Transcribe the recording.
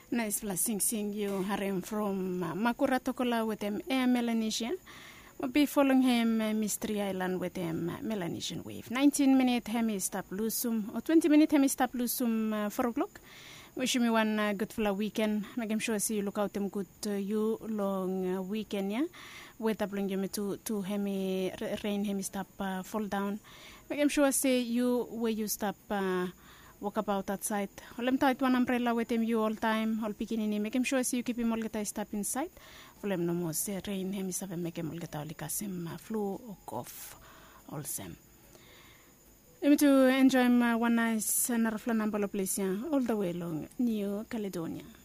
Nice blessing seeing you, Harim from Makura Tokola with Air Melanesian. We'll be following him Mystery Island with Melanesian Wave. 19-minute hemi stop lusum, or 20-minute hemi stop lusum 4 o'clock. Wishing you one good full weekend. Make sure see you look out them good you long weekend, yeah. Weather bring you to hemi rain hemi stop fall down. Make sure see you where you stop walk about outside. Olem tight one umbrella with him you all time, all picking make him sure see you keep him all get stop inside. Olem no more say rain hemi stop make him all get all him flu or cough all same. Let me to enjoy my one nice narafla number place all the way along New Caledonia.